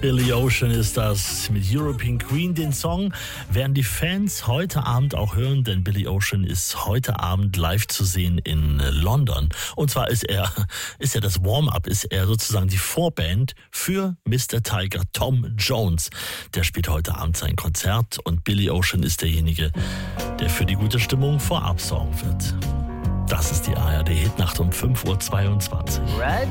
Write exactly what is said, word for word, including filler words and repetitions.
Billy Ocean ist das mit European Queen. Den Song werden die Fans heute Abend auch hören, denn Billy Ocean ist heute Abend live zu sehen in London. Und zwar ist er, ist er das Warm-up, ist er sozusagen die Vorband für Mister Tiger, Tom Jones. Der spielt heute Abend sein Konzert und Billy Ocean ist derjenige, der für die gute Stimmung vorab sorgen wird. Das ist die A R D Hitnacht um fünf Uhr zweiundzwanzig. Right